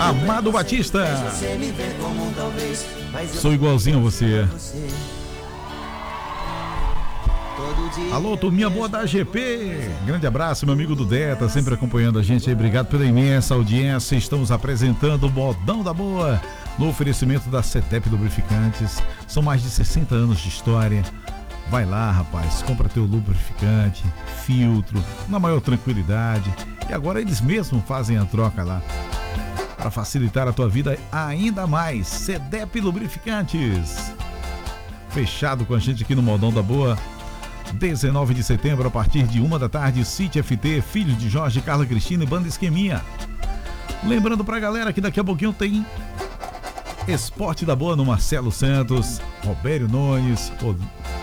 Amado Batista. Sou igualzinho a você. Alô, turminha boa da GP. Grande abraço, meu amigo Dudé, tá sempre acompanhando a gente aí. Obrigado pela imensa audiência. Estamos apresentando o Modão da Boa no oferecimento da CETEP Lubrificantes. São mais de 60 anos de história. Vai lá, rapaz, compra teu lubrificante, filtro, na maior tranquilidade. E agora eles mesmos fazem a troca lá, para facilitar a tua vida ainda mais. CETEP Lubrificantes. Fechado com a gente aqui no Modão da Boa. 19 de setembro, a partir de 1 da tarde, City FT, Filhos de Jorge, Carla Cristina e Banda Esqueminha. Lembrando pra galera que daqui a pouquinho tem Esporte da Boa no Marcelo Santos, Robério Nunes, ou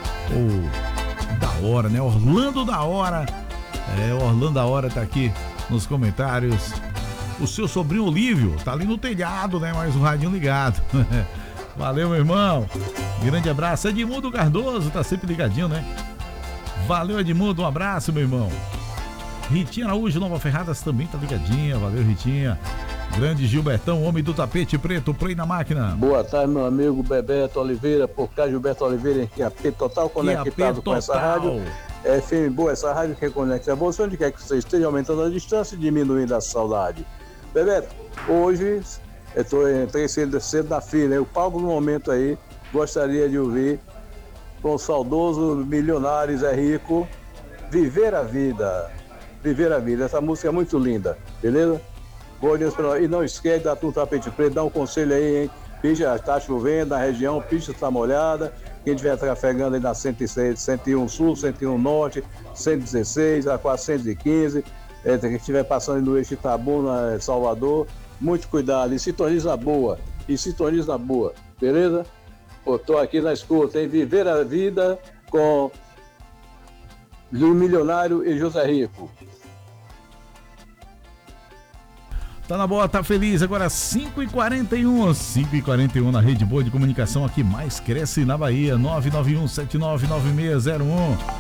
da hora, né? Orlando da Hora. Orlando da Hora tá aqui nos comentários. O seu sobrinho Olívio tá ali no telhado, né? Mais um radinho ligado. Valeu, meu irmão. Grande abraço. Edmundo Cardoso tá sempre ligadinho, né? Valeu, Edmundo, um abraço, meu irmão. Ritinha Araújo, Nova Ferradas, também tá ligadinha. Valeu, Ritinha. Grande Gilbertão, homem do tapete preto, play na máquina. Boa tarde, meu amigo Bebeto Oliveira, por cá Gilberto Oliveira, em QAP Total, conectado com essa rádio. É FM boa, essa rádio que conecta você, onde quer que você esteja, aumentando a distância e diminuindo a saudade. Bebeto, hoje entrei cedo na fila, o palco no momento aí, gostaria de ouvir com o saudoso milionário Zé Rico, Viver a Vida. Viver a Vida, essa música é muito linda, beleza? E não esquece da turma tapete preto, dá um conselho aí, hein? Pista está chovendo na região, pista está molhada. Quem estiver trafegando aí na 106, 101 Sul, 101 Norte, 116, a 415, quem estiver passando no eixo Itabuna, Salvador, muito cuidado, e sintoniza boa, beleza? Eu tô aqui na escuta, hein? Viver a Vida com o Milionário e José Rico. Tá na boa, tá feliz. Agora 5h41. 5h41 na Rede Boa de Comunicação, aqui mais cresce na Bahia. 991799601.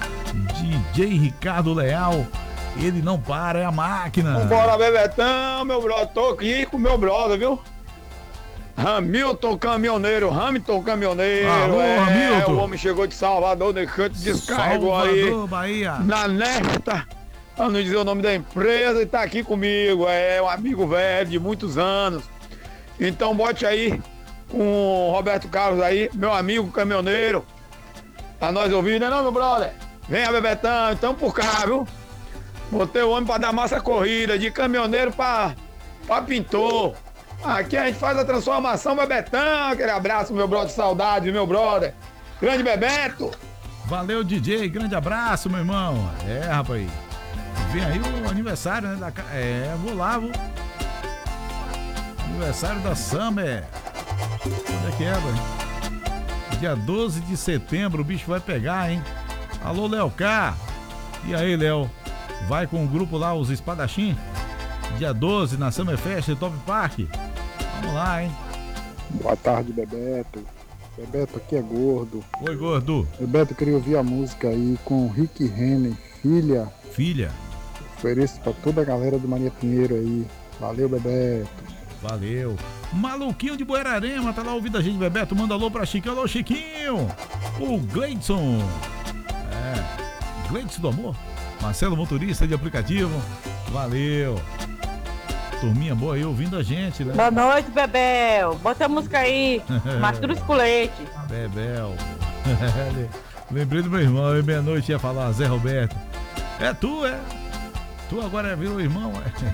DJ Ricardo Leal. Ele não para, é a máquina. Vambora, Bebetão, meu brother. Tô aqui com meu brother, viu? Hamilton Caminhoneiro. Alô, Hamilton. O homem chegou de Salvador, de canto, descarregou Salvador, aí. Bahia. Na nesta, pra não dizer o nome da empresa, e tá aqui comigo. É um amigo velho de muitos anos. Então bote aí com o Roberto Carlos aí, meu amigo caminhoneiro. Pra nós ouvir, né não, meu brother? Venha, Bebetão, então por cá, viu? Botei o homem pra dar massa corrida, de caminhoneiro pra pintor. Aqui a gente faz a transformação, Bebetão. Aquele abraço, meu brother, saudade, meu brother. Grande Bebeto. Valeu, DJ, grande abraço, meu irmão. Rapaz. Vem aí o aniversário, né? Vou lá, vou. Aniversário da Summer. Onde é que velho? Dia 12 de setembro, o bicho vai pegar, hein? Alô, Léo K. E aí, Léo? Vai com o grupo lá, os Espadachim? Dia 12, na Summer Fest, Top Park. Vamos lá, hein? Boa tarde, Bebeto. Bebeto, aqui é Gordo. Oi, Gordo. Bebeto, eu queria ouvir a música aí com Rick Renner, Filha. Ofereço pra toda a galera do Maria Pinheiro aí. Valeu, Bebeto. Valeu. Maluquinho de Buerarema, tá lá ouvindo a gente, Bebeto. Manda alô pra Chiquinho. Alô, Chiquinho. O Gleidson. Gleidson do Amor. Marcelo, motorista de aplicativo. Valeu. Turminha boa aí ouvindo a gente, né? Boa noite, Bebel. Bota a música aí. Mastruz com leite. Bebel. Lembrei do meu irmão, aí meia-noite ia falar, Zé Roberto. Tu agora virou irmão,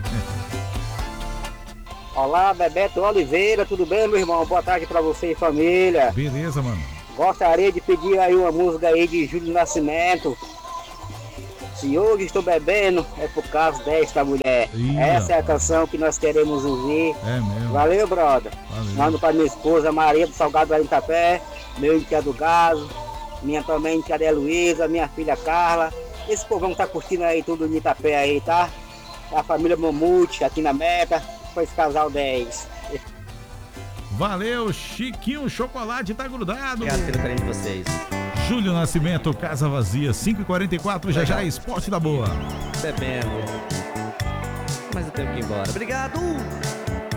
Olá, Bebeto Oliveira, tudo bem, meu irmão? Boa tarde pra você e família. Beleza, mano. Gostaria de pedir aí uma música aí de Júlio Nascimento. Se hoje estou bebendo, é por causa desta mulher. Essa é a canção que nós queremos ouvir. É mesmo. Valeu, brother. Mando pra minha esposa Maria do Salgado do Itapé, meu tia do Gaso, minha também tia Heloísa, minha filha Carla. Esse povão tá curtindo aí tudo no Itapé aí, tá? A família Mamute aqui na Meta, foi esse casal 10. Valeu, Chiquinho Chocolate tá grudado. Obrigado pelo carinho de vocês. Júlio Nascimento, Casa Vazia, 5h44, já Esporte da Boa. Bebendo. Mas eu tenho que ir embora. Obrigado!